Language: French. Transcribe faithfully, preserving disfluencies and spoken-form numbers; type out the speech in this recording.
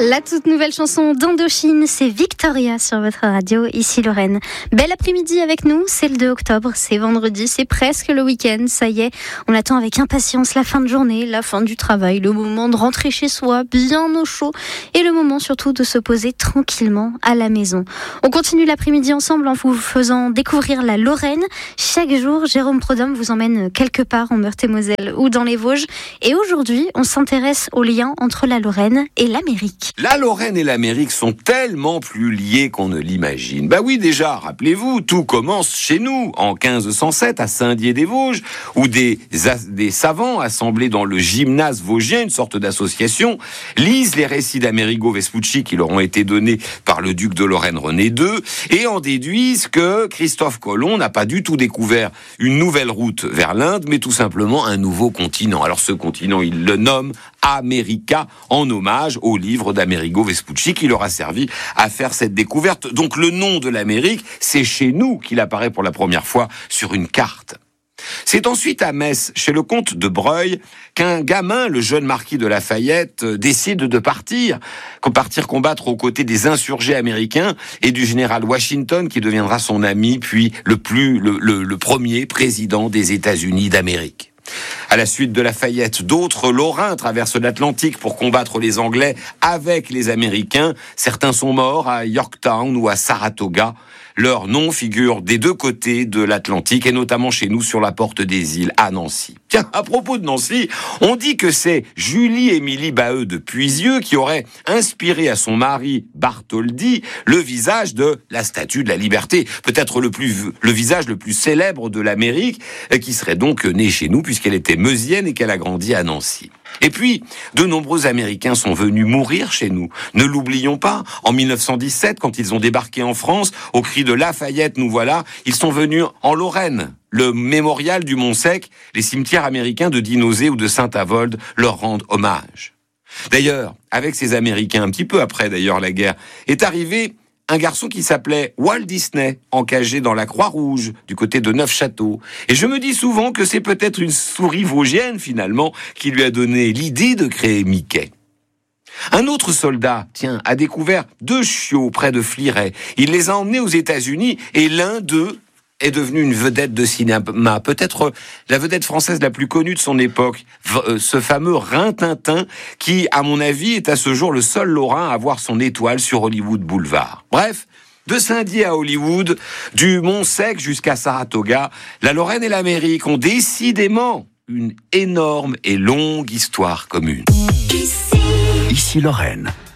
La toute nouvelle chanson d'Indochine, c'est Victoria sur votre radio, ici Lorraine. Bel après-midi avec nous, c'est le deux octobre, c'est vendredi, c'est presque le week-end, ça y est. On attend avec impatience la fin de journée, la fin du travail, le moment de rentrer chez soi, bien au chaud, et le moment surtout de se poser tranquillement à la maison. On continue l'après-midi ensemble en vous faisant découvrir la Lorraine. Chaque jour, Jérôme Prodhomme vous emmène quelque part en Meurthe-et-Moselle ou dans les Vosges. Et aujourd'hui, on s'intéresse au lien entre la Lorraine et l'Amérique. La Lorraine et l'Amérique sont tellement plus liés qu'on ne l'imagine. Bah oui, déjà, rappelez-vous, tout commence chez nous, en quinze cent sept, à Saint-Dié-des-Vosges, où des, des savants assemblés dans le gymnase vosgien, une sorte d'association, lisent les récits d'Amerigo Vespucci qui leur ont été donnés par le duc de Lorraine René deux, et en déduisent que Christophe Colomb n'a pas du tout découvert une nouvelle route vers l'Inde, mais tout simplement un nouveau continent. Alors ce continent, il le nomme America, en hommage au livre d'Amerigo Vespucci qui leur a servi à faire cette découverte. Donc le nom de l'Amérique, c'est chez nous qu'il apparaît pour la première fois sur une carte. C'est ensuite à Metz, chez le comte de Breuil, qu'un gamin, le jeune marquis de Lafayette, décide de partir, partir combattre aux côtés des insurgés américains et du général Washington, qui deviendra son ami, puis le plus, le, le, le premier président des États-Unis d'Amérique. À la suite de Lafayette, d'autres Lorrains traversent l'Atlantique pour combattre les Anglais avec les Américains. Certains sont morts à Yorktown ou à Saratoga. Leur nom figure des deux côtés de l'Atlantique et notamment chez nous sur la porte des îles à Nancy. Tiens, à propos de Nancy, on dit que c'est Julie-Émilie Baheux de Puisieux qui aurait inspiré à son mari Bartholdi le visage de la Statue de la Liberté, peut-être le plus le visage le plus célèbre de l'Amérique, qui serait donc né chez nous puisqu'elle était meusienne et qu'elle a grandi à Nancy. Et puis, de nombreux Américains sont venus mourir chez nous. Ne l'oublions pas, en mille neuf cent dix-sept, quand ils ont débarqué en France, au cri de Lafayette, nous voilà, ils sont venus en Lorraine. Le mémorial du Mont-Sec, les cimetières américains de Dinosé ou de Saint-Avold leur rendent hommage. D'ailleurs, avec ces Américains, un petit peu après d'ailleurs la guerre, est arrivé un garçon qui s'appelait Walt Disney, encagé dans la Croix-Rouge, du côté de Neufchâteau. Et je me dis souvent que c'est peut-être une souris vosgienne, finalement, qui lui a donné l'idée de créer Mickey. Un autre soldat, tiens, a découvert deux chiots près de Fliray. Il les a emmenés aux États-Unis et l'un d'eux est devenu une vedette de cinéma, peut-être la vedette française la plus connue de son époque, ce fameux Rintintin, qui, à mon avis, est à ce jour le seul Lorrain à avoir son étoile sur Hollywood Boulevard. Bref, de Saint-Dié à Hollywood, du Mont-Sec jusqu'à Saratoga, la Lorraine et l'Amérique ont décidément une énorme et longue histoire commune. Ici Lorraine.